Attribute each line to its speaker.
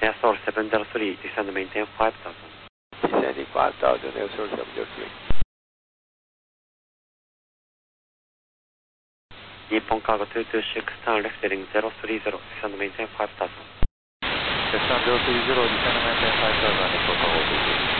Speaker 1: Airsoul 703, descend and maintain 5000.
Speaker 2: Descending 5000, Airsoul 703.
Speaker 1: Nippon Cargo 226, turn left heading 030, descend and maintain 5000.